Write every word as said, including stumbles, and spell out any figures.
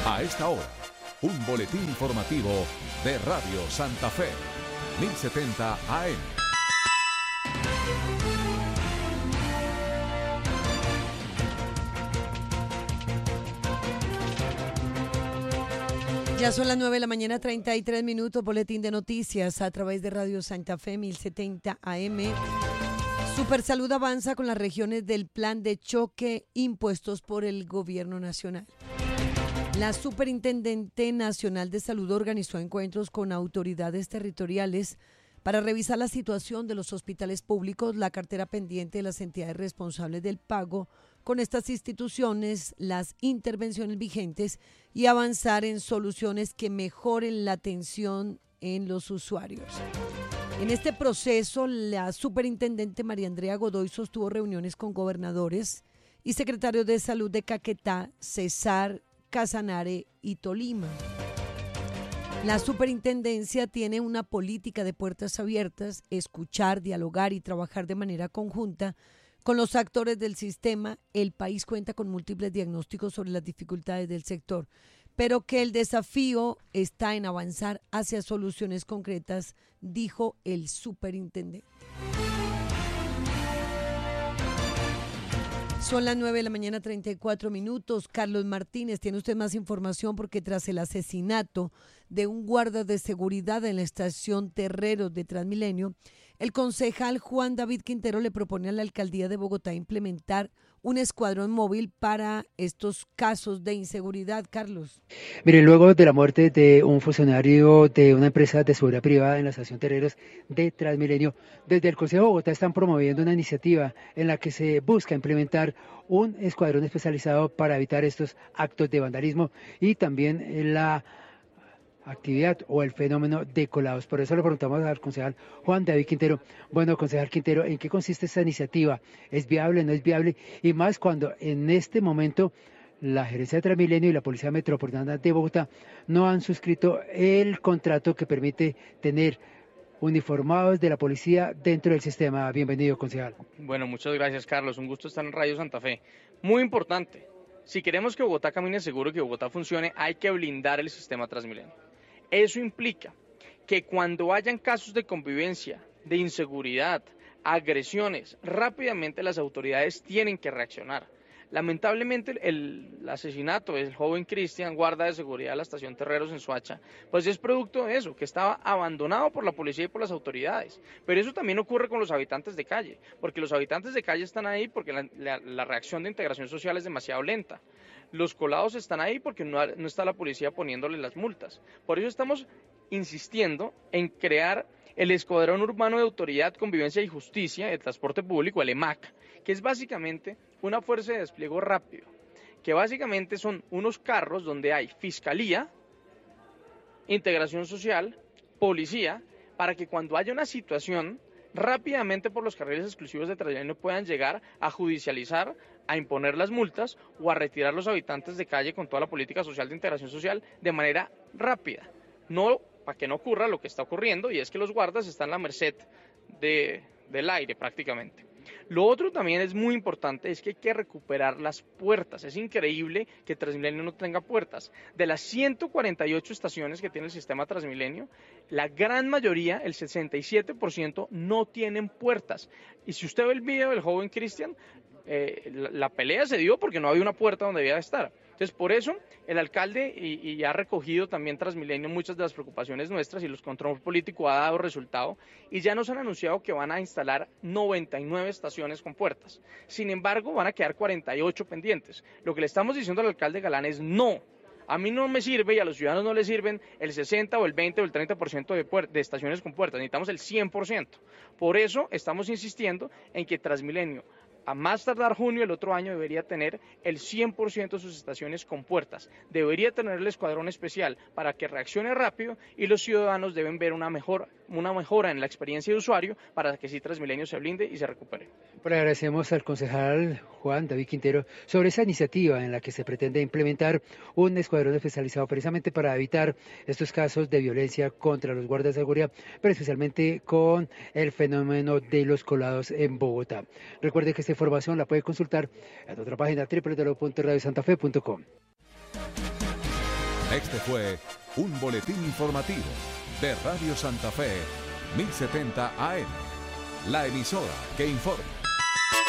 A esta hora, un boletín informativo de Radio Santa Fe, mil setenta A M. Ya son las nueve de la mañana, treinta y tres minutos, boletín de noticias a través de Radio Santa Fe, mil setenta A M. Supersalud avanza con las regiones del plan de choque impuestos por el gobierno nacional. La Superintendente Nacional de Salud organizó encuentros con autoridades territoriales para revisar la situación de los hospitales públicos, la cartera pendiente de las entidades responsables del pago con estas instituciones, las intervenciones vigentes y avanzar en soluciones que mejoren la atención en los usuarios. En este proceso, la superintendente María Andrea Godoy sostuvo reuniones con gobernadores y secretarios de salud de Caquetá, Cesar, Casanare y Tolima. La superintendencia tiene una política de puertas abiertas, escuchar, dialogar y trabajar de manera conjunta con los actores del sistema. El país cuenta con múltiples diagnósticos sobre las dificultades del sector, pero que el desafío está en avanzar hacia soluciones concretas, dijo el superintendente. Son las nueve de la mañana, treinta y cuatro minutos. Carlos Martínez, tiene usted más información porque tras el asesinato de un guarda de seguridad en la estación Terreros de Transmilenio, el concejal Juan David Quintero le propone a la alcaldía de Bogotá implementar un escuadrón móvil para estos casos de inseguridad. Carlos. Mire, luego de la muerte de un funcionario de una empresa de seguridad privada en la estación Terreros de Transmilenio, desde el Consejo de Bogotá están promoviendo una iniciativa en la que se busca implementar un escuadrón especializado para evitar estos actos de vandalismo y también la actividad o el fenómeno de colados. Por eso le preguntamos al concejal Juan David Quintero. Bueno, concejal Quintero, ¿en qué consiste esta iniciativa? ¿Es viable, no es viable? Y más cuando en este momento la gerencia de Transmilenio y la Policía Metropolitana de Bogotá no han suscrito el contrato que permite tener uniformados de la policía dentro del sistema. Bienvenido, concejal. Bueno, muchas gracias, Carlos. Un gusto estar en Radio Santa Fe. Muy importante. Si queremos que Bogotá camine seguro, que Bogotá funcione, hay que blindar el sistema Transmilenio. Eso implica que cuando hayan casos de convivencia, de inseguridad, agresiones, rápidamente las autoridades tienen que reaccionar. Lamentablemente el, el asesinato del joven Cristian, guarda de seguridad de la estación Terreros en Soacha, pues es producto de eso, que estaba abandonado por la policía y por las autoridades. Pero eso también ocurre con los habitantes de calle, porque los habitantes de calle están ahí porque la, la, la reacción de integración social es demasiado lenta. Los colados están ahí porque no, no está la policía poniéndole las multas. Por eso estamos insistiendo en crear el Escuadrón Urbano de Autoridad, Convivencia y Justicia de Transporte Público, el E M A C, que es básicamente una fuerza de despliegue rápido, que básicamente son unos carros donde hay fiscalía, integración social, policía, para que cuando haya una situación, rápidamente por los carriles exclusivos de Transmilenio puedan llegar a judicializar, a imponer las multas o a retirar los habitantes de calle con toda la política social de integración social de manera rápida. No, para que no ocurra lo que está ocurriendo, y es que los guardas están a la merced de, del aire prácticamente. Lo otro también es muy importante, es que hay que recuperar las puertas. Es increíble que Transmilenio no tenga puertas. De las ciento cuarenta y ocho estaciones que tiene el sistema Transmilenio, la gran mayoría, el sesenta y siete por ciento, no tienen puertas. Y si usted ve el video del joven Cristian, eh, la, la pelea se dio porque no había una puerta donde debía estar. Entonces, por eso, el alcalde y, y ha recogido también Transmilenio muchas de las preocupaciones nuestras, y los control político ha dado resultado, y ya nos han anunciado que van a instalar noventa y nueve estaciones con puertas. Sin embargo, van a quedar cuarenta y ocho pendientes. Lo que le estamos diciendo al alcalde Galán es no. A mí no me sirve y a los ciudadanos no les sirven el sesenta o el veinte o el treinta por ciento de, de estaciones con puertas. Necesitamos el cien por ciento. Por eso estamos insistiendo en que Transmilenio, a más tardar junio del otro año, debería tener el cien por ciento de sus estaciones con puertas. Debería tener el escuadrón especial para que reaccione rápido, y los ciudadanos deben ver una, mejor, una mejora en la experiencia de usuario para que sí Transmilenio se blinde y se recupere. Pues le agradecemos al concejal Juan David Quintero sobre esa iniciativa en la que se pretende implementar un escuadrón especializado precisamente para evitar estos casos de violencia contra los guardas de seguridad, pero especialmente con el fenómeno de los colados en Bogotá. Recuerde que esta información la puede consultar en nuestra página doble u doble u doble u punto radio santa fe punto com. Este fue un boletín informativo de Radio Santa Fe, mil setenta A M, la emisora que informa.